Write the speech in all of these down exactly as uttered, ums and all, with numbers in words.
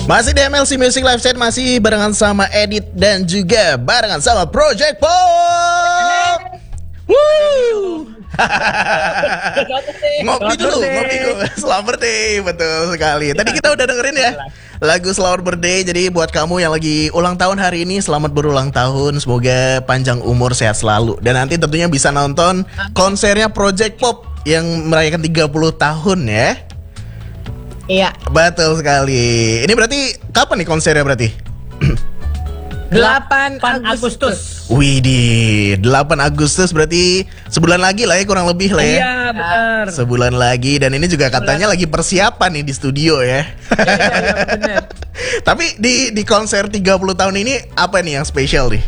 Masih di M L C Music Live Set, masih barengan sama Edit dan juga barengan sama Project Pop. Woo! Ngopi dulu, ngopi dulu. Selamat birthday, betul sekali. Tadi kita udah dengerin ya lagu Selamat Birthday. Jadi buat kamu yang lagi ulang tahun hari ini, selamat berulang tahun. Semoga panjang umur, sehat selalu. Dan nanti tentunya bisa nonton konsernya Project Pop yang merayakan tiga puluh tahun ya. Iya. Betul sekali. Ini berarti kapan nih konsernya berarti? delapan Agustus. Widih, delapan Agustus berarti sebulan lagi lah ya, kurang lebih lah ya. Iya, benar. Sebulan lagi, dan ini juga katanya lagi persiapan nih di studio ya. Iya, iya, benar. Tapi di di konser tiga puluh tahun ini apa nih yang spesial nih?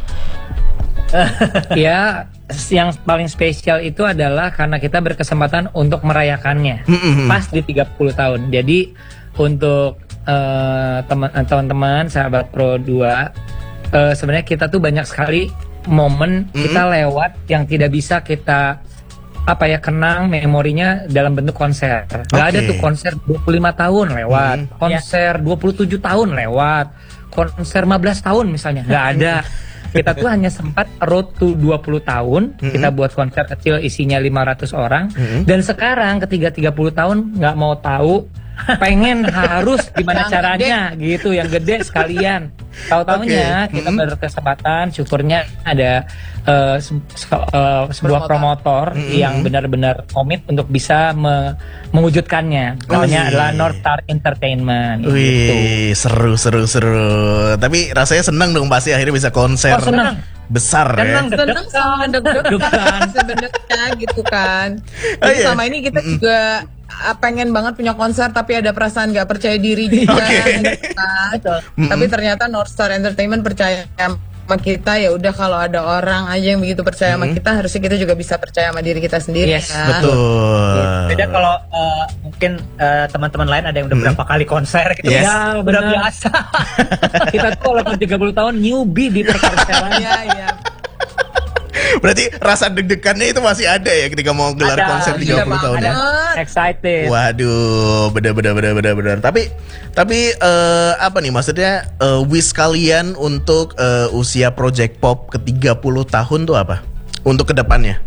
Ya, yang paling spesial itu adalah karena kita berkesempatan untuk merayakannya Mm-mm. pas di tiga puluh tahun. Jadi untuk uh, teman teman-teman sahabat Pro dua, uh, sebenarnya kita tuh banyak sekali momen Mm-mm. kita lewat yang tidak bisa kita apa ya kenang memorinya dalam bentuk konser. Gak Oke. ada tuh konser dua puluh lima tahun lewat, Mm. konser dua puluh tujuh tahun lewat, konser lima belas tahun misalnya. Gak ada. Kita tuh hanya sempat road to dua puluh tahun. Mm-hmm. Kita buat konser kecil isinya lima ratus orang. Mm-hmm. Dan sekarang ketiga tiga puluh tahun nggak mau tahu, pengen harus gimana Yang caranya gitu, yang gede sekalian. Tahu-taunya Oke. kita Mm-hmm. berkesempatan, syukurnya ada uh, se- se- uh, sebuah promotor Mm-hmm. yang benar-benar komit untuk bisa me- mewujudkannya. Wih. Namanya adalah North Star Entertainment. Gitu. Wih, seru seru seru. Tapi rasanya senang dong pasti akhirnya bisa konser Oh, senang. besar Senang, ya. Seneng sama deg-degan sebenarnya gitu kan. Oh, Jadi iya. selama ini kita juga ah, pengen banget punya konser tapi ada perasaan gak percaya diri juga. Oke. gitu kan. Tapi ternyata North Star Entertainment percaya sama kita, ya udah kalau ada orang aja yang begitu percaya sama kita, harusnya kita juga bisa percaya sama diri kita sendiri. Yes, kan? Betul. Beda kalau uh, mungkin uh, teman-teman lain ada yang udah berapa kali konser gitu. Yes. Ya, udah benar. biasa. Kita tuh walaupun tiga puluh tahun newbie di perkonseran. Iya, iya. Berarti rasa deg-degannya itu masih ada ya ketika mau gelar Ada, konser tiga puluh ada tahun ya. banget. Excited. Waduh, bener bener bener bener bener. Tapi tapi eh, apa nih maksudnya, eh, wish kalian untuk eh, usia Project Pop ke tiga puluh tahun tuh apa? Untuk kedepannya?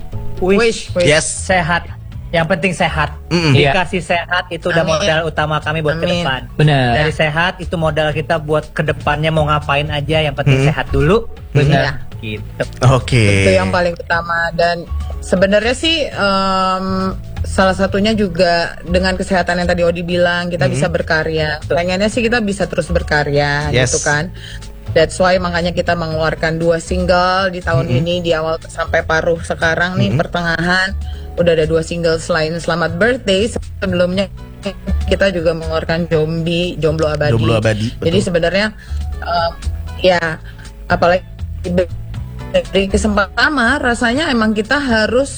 Wish, wish. Yes. Sehat. Yang penting sehat. Mm-mm. Iya. Dikasih sehat itu udah Amin. modal utama kami buat ke Amin. depan. Benar. Dari sehat itu modal kita buat ke depannya mau ngapain aja, yang penting Hmm. sehat dulu. Benar. Gitu. Oke. Itu yang paling utama. Dan sebenarnya sih em, salah satunya juga dengan kesehatan yang tadi Odi bilang, kita bisa berkarya. Pengennya sih kita bisa terus berkarya Yes. gitu kan. That's why makanya kita mengeluarkan dua single di tahun ini, di awal sampai paruh sekarang nih pertengahan udah ada dua single selain Selamat Birthday. Sebelumnya kita juga mengeluarkan Zombie, Jomblo Abadi. Jomblo Abadi, betul. Jadi sebenarnya em, ya apalagi dari kesempatan pertama, rasanya emang kita harus